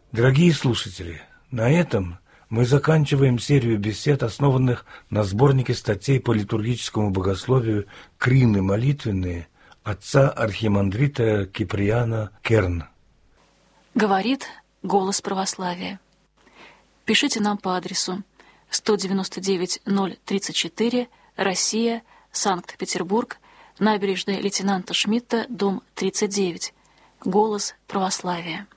Дорогие слушатели, на этом мы заканчиваем серию бесед, основанных на сборнике статей по литургическому богословию «Крины молитвенные» отца архимандрита Киприана Керн. Говорит «Голос православия». Пишите нам по адресу 199-034, Россия, Санкт-Петербург, набережная лейтенанта Шмидта, дом 39. Голос православия.